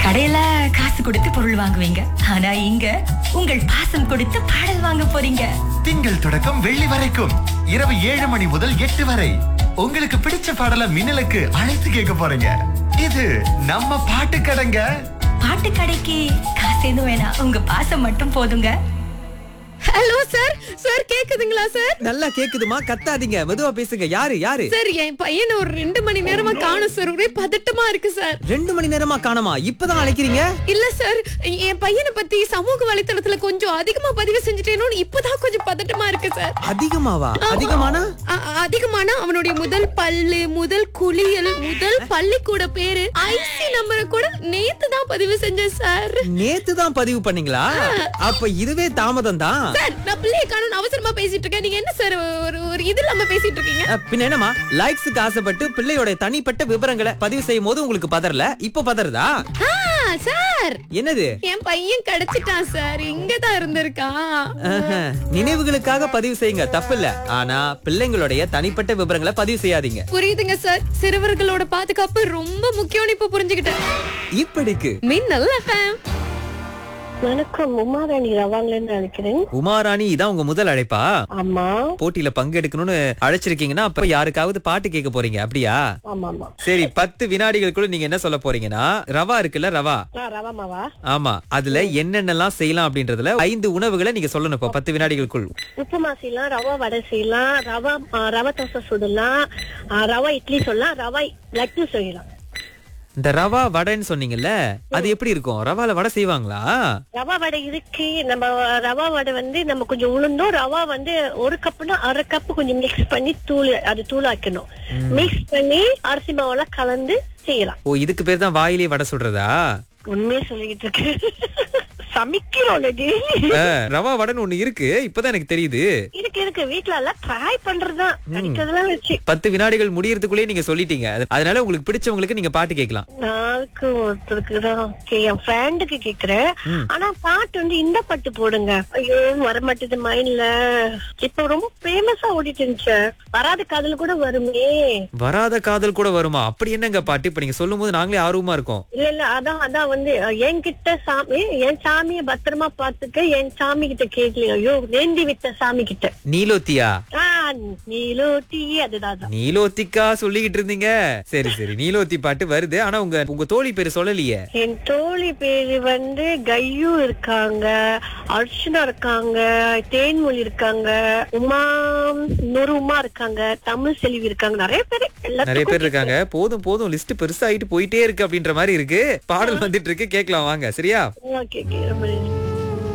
கடையில காசு கொடுத்து பொருள் வாங்குவீங்க, ஆனா இங்க உங்கள் பாசம் கொடுத்து பாடல் வாங்க போறீங்க. திங்கள் தொடக்கம் வெள்ளி வரைக்கும் இரவு 7 மணி முதல் 8 வரை உங்களுக்கு பிடிச்ச பாடலை மின்னலுக்கு அழைத்து கேட்க போறீங்க. இது நம்ம பாட்டு கடைங்க. பாட்டு கடைக்கு காசு எதுவும் வேணாம், உங்க பாசம் மட்டும் போதுங்க. Hello sir. சார் கேக்குதுங்களா சார்? நல்லா கேக்குதுமா, கத்தாதீங்க, மெதுவா பேசுங்க. யாரு? சார், என் பையனை ஒரு 2 மணி நேரமா காணோம் சார். ஒரே பதட்டமா இருக்கு சார். 2 மணி நேரமா காணோமா? இப்பதான் அழைக்கிறீங்க? இல்ல சார், என் பையனை பத்தி சமூக வலைத்தளத்துல கொஞ்சம் அதிகமா பதிவு செஞ்சுட்டேனோன்னு இப்பதான் கொஞ்சம் பதட்டமா இருக்கு சார். அதிகமாவா? அதிகமானா? அதிகமானா அவனுடைய முதல் பல்லு, முதல் குளியல், முதல் பள்ளிக்கூட பேரு, ஐசி நம்பரை கூட நேத்து தான் பதிவு செஞ்சேன் சார். நேத்து தான் பதிவு பண்ணீங்களா? அப்ப இதுவே தாமதம் தான் சார். நான் பிள்ளைய காணோம் அவசரமா பேசிட்டு இருக்கேன். நீங்க என்ன சார் ஒரு இது இல்லாம பேசிட்டு இருக்கீங்க? பின்ன என்னமா, லைக்ஸுக்கு ஆசைப்பட்டு பிள்ளையோட தனிப்பட்ட விவரங்களை பதிவு செய்யும் போது உங்களுக்கு பதறல, இப்ப பதறதா? சார், என்னது? என் பையன் கிடைச்சிட்டான் சார். இங்கதான் இருந்திருக்கான். நினைவுகளுக்காக பதிவு செய்யுங்க, தப்பில்ல. ஆனா பிள்ளைங்களுடைய தனிப்பட்ட விவரங்களை பதிவு செய்யாதீங்க. புரியுதுங்க சார். சிறுவர்களோட பாதுகாப்பு ரொம்ப முக்கியம்னு இப்ப புரிஞ்சுக்கிட்டேன். இப்படிக்கு மின்னல் எஃப்எம். வணக்கம், உமாராணி ரவாங்கல இருந்து அழைக்கிறேன். உமாராணி, இதான் உங்க முதல் அழைப்பா? ஆமா. போட்டியில பங்கெடுக்கணும்னு அழைச்சிருக்கீங்கன்னா அப்ப யாருக்காவது பாட்டு கேட்க போறீங்க, அப்படியா? ஆமா ஆமா. சரி, 10 வினாடிகளுக்குள்ள நீங்க என்ன சொல்ல போறீங்கன்னா, ரவா இருக்குல்ல, ரவா. ரவா மாவா? ஆமா, அதுல என்னென்னலாம் செய்யலாம் அப்படின்றதுல 5 உணவுகளை நீங்க சொல்லணும் இப்ப 10 வினாடிகளுக்குள். உப்புமா செய்யலாம், ரவா வடை செய்யலாம், ரவா தோசை சுடலாம், ரவா இட்லி சொல்லலாம், ரவா லட்டு செய்யலாம். இந்த ரவா வடைன்னு சொன்னீங்கல்ல, அது எப்படி இருக்கும்? ரவால வடை செய்வாங்களா? ரவா வடை இருக்கு. நம்ம ரவா வடை வந்து நம்ம கொஞ்சம் உளுந்தோம், ரவா வந்து 1 கப்னா 1/2 கப் கொஞ்சம் மிக்ஸ் பண்ணி தூள் ஆக்கணும். மிக்ஸ் பண்ணி அரிசி மாவெல்லாம் கலந்து செய்யலாம். ஓ, இதுக்கு பேர் தான் வாயிலே வடை சுடுறதா? உண்மையே சொல்லிக்கிட்டு இருக்கு. சமைக்கிறோம் ரவா வடைன்னு ஒண்ணு இருக்கு, இப்பதான் எனக்கு தெரியுது. இருக்கு வீட்டுல எல்லாம் ட்ரை பண்றதுதான், கிடைக்கிறதெல்லாம் வச்சு. 10 வினாடிகள் முடியறதுக்குள்ளே நீங்க சொல்லிட்டீங்க. அதனால உங்களுக்கு பிடிச்சவங்களுக்கு நீங்க பாட்டு கேட்கலாம். நாளுக்கு ஒருத்தருக்கு தான் என் ஃப்ரெண்டுக்கு கேக்குறேன். ஆனா பாட்டு வந்து இந்த பாட்டு போடுங்க. ஐயோ வரமாட்டேது மைண்ட்ல. இப்ப ரொம்ப ஃபேமஸா ஓடிட்டு இருந்துச்சு. வராத காதல் கூட வருமே. வராத காதல் கூட வருமா? அப்படி என்னங்க பாட்டு? இப்ப நீங்க சொல்லும் போது நாங்களே ஆர்வமா இருக்கோம். இல்ல அதான் வந்து என்கிட்ட என் சாமிய பத்திரமா பாத்துக்க, என் சாமி கிட்ட கேட்கல. ஐயோ வேண்டி விட்ட சாமி கிட்ட. நீலோத்தியா? நீலோத்தி, அதுதான். நீலோத்திக்கா சொல்லிக்கிட்டு இருந்தீங்க. சரி, நீலோத்தி பாட்டு வருது. ஆனா உங்க தோழி பேரு சொல்லலையே. என் தோழி பேரு வந்து கையூ இருக்காங்க, அர்ச்சனா இருக்காங்க, தேன்மொழி இருக்காங்க, உமா இருக்காங்க, தமிழ் செல்வி இருக்காங்க. நிறைய பேர் இருக்காங்க. போதும் லிஸ்ட் பெருசாயிட்டு போயிட்டே இருக்கு அப்படின்ற மாதிரி இருக்கு. பாடல் வந்துட்டு இருக்கு, கேட்கலாம் வாங்க. சரியா? ஓகே.